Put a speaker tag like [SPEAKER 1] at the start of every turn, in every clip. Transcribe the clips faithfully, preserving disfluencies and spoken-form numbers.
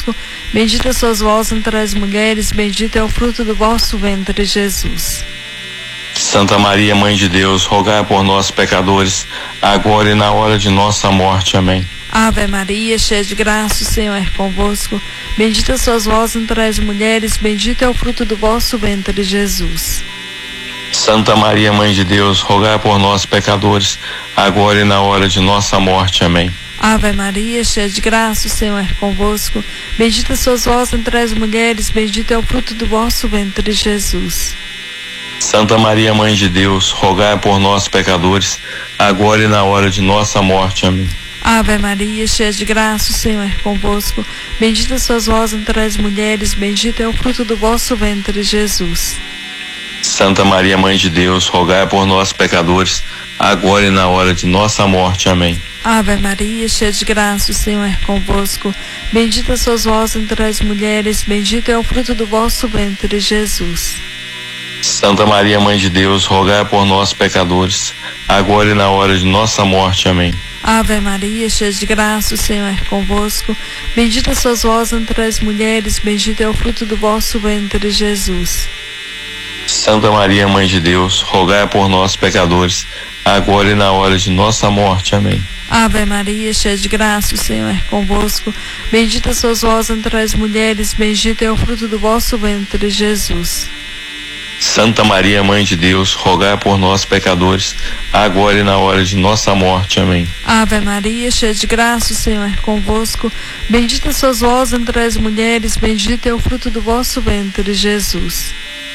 [SPEAKER 1] Bendita sois vós entre as mulheres, bendito é o fruto do vosso ventre, Jesus.
[SPEAKER 2] Santa Maria, Mãe de Deus, rogai por nós, pecadores, agora e na hora de nossa morte. Amém.
[SPEAKER 1] Ave Maria, cheia de graça, o Senhor é convosco. Bendita sois vós entre as mulheres, bendito é o fruto do vosso ventre, Jesus.
[SPEAKER 2] Santa Maria, Mãe de Deus, rogai por nós, pecadores, agora e na hora de nossa morte. Amém.
[SPEAKER 1] Ave Maria, cheia de graça, o Senhor é convosco. Bendita sois vós entre as mulheres, bendito é o fruto do vosso ventre, Jesus.
[SPEAKER 2] Santa Maria, Mãe de Deus, rogai por nós, pecadores, agora e na hora de nossa morte. Amém.
[SPEAKER 1] Ave Maria, cheia de graça, o Senhor é convosco. Bendita sois vós entre as mulheres, bendito é o fruto do vosso ventre, Jesus.
[SPEAKER 2] Santa Maria, Mãe de Deus, rogai por nós, pecadores, agora e na hora de nossa morte. Amém.
[SPEAKER 1] Ave Maria, cheia de graça, o Senhor é convosco. Bendita sois vós entre as mulheres, bendito é o fruto do vosso ventre, Jesus.
[SPEAKER 2] Santa Maria, Mãe de Deus, rogai por nós, pecadores, agora e na hora de nossa morte. Amém.
[SPEAKER 1] Ave Maria, cheia de graça, o Senhor é convosco. Bendita sois vós entre as mulheres, bendito é o fruto do vosso ventre, Jesus.
[SPEAKER 2] Santa Maria, Mãe de Deus, rogai por nós, pecadores, agora e na hora de nossa morte. Amém.
[SPEAKER 1] Ave Maria, cheia de graça, o Senhor é convosco. Bendita sois vós entre as mulheres, bendito é o fruto do vosso ventre, Jesus.
[SPEAKER 2] Santa Maria, Mãe de Deus, rogai por nós, pecadores, agora e na hora de nossa morte. Amém.
[SPEAKER 1] Ave Maria, cheia de graça, o Senhor é convosco. Bendita sois vós entre as mulheres, bendito é o fruto do vosso ventre, Jesus.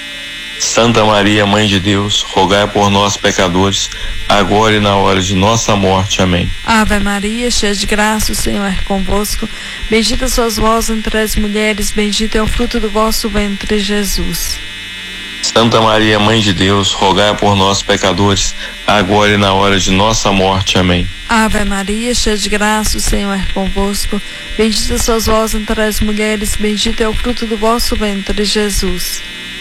[SPEAKER 2] Santa Maria, Mãe de Deus, rogai por nós, pecadores, agora e na hora de nossa morte. Amém.
[SPEAKER 1] Ave Maria, cheia de graça, o Senhor é convosco. Bendita sois vós entre as mulheres, bendito é o fruto do vosso ventre, Jesus.
[SPEAKER 2] Santa Maria, Mãe de Deus, rogai por nós, pecadores, agora e na hora de nossa morte. Amém.
[SPEAKER 1] Ave Maria, cheia de graça, o Senhor é convosco. Bendita sois vós entre as mulheres, bendito é o fruto do vosso ventre, Jesus.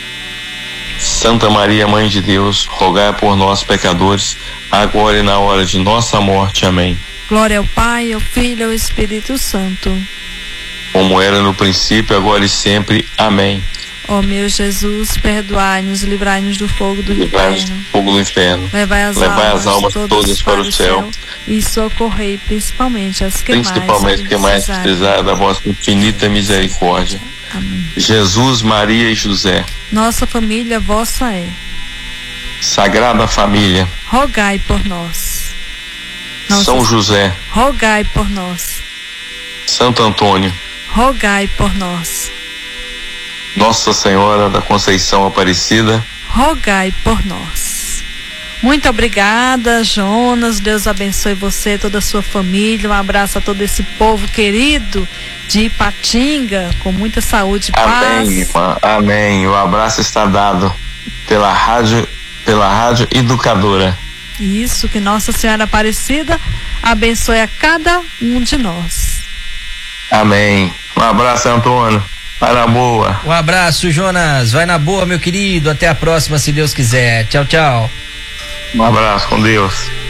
[SPEAKER 2] Santa Maria, Mãe de Deus, rogai por nós, pecadores, agora e na hora de nossa morte. Amém.
[SPEAKER 1] Glória ao Pai, ao Filho e ao Espírito Santo,
[SPEAKER 2] como era no princípio, agora e sempre. Amém.
[SPEAKER 1] Ó meu Jesus, perdoai-nos, livrai-nos do fogo do
[SPEAKER 2] livrai-nos
[SPEAKER 1] inferno.
[SPEAKER 2] do fogo do inferno.
[SPEAKER 1] Levai as
[SPEAKER 2] Levai
[SPEAKER 1] almas,
[SPEAKER 2] as almas
[SPEAKER 1] todas,
[SPEAKER 2] todas para o céu.
[SPEAKER 1] E socorrei principalmente as que
[SPEAKER 2] Principalmente
[SPEAKER 1] mais
[SPEAKER 2] que mais precisar da vossa infinita misericórdia.
[SPEAKER 1] Amém.
[SPEAKER 2] Jesus, Maria e José.
[SPEAKER 1] Nossa família vossa é.
[SPEAKER 2] Sagrada Família.
[SPEAKER 1] Rogai por nós. Nossa
[SPEAKER 2] São José.
[SPEAKER 1] Rogai por nós.
[SPEAKER 2] Santo Antônio.
[SPEAKER 1] Rogai por nós.
[SPEAKER 2] Nossa Senhora da Conceição Aparecida,
[SPEAKER 1] rogai por nós. Muito obrigada, Jonas. Deus abençoe você, toda a sua família. Um abraço a todo esse povo querido de Ipatinga, com muita saúde e
[SPEAKER 2] amém,
[SPEAKER 1] paz.
[SPEAKER 2] Irmã. Amém. O abraço está dado pela rádio, pela rádio Educadora.
[SPEAKER 1] Isso, que Nossa Senhora Aparecida abençoe a cada um de nós.
[SPEAKER 2] Amém. Um abraço, Antônio. Vai na boa.
[SPEAKER 3] Um abraço, Jonas. Vai na boa, meu querido. Até a próxima, se Deus quiser. Tchau, tchau.
[SPEAKER 2] Um abraço, com Deus.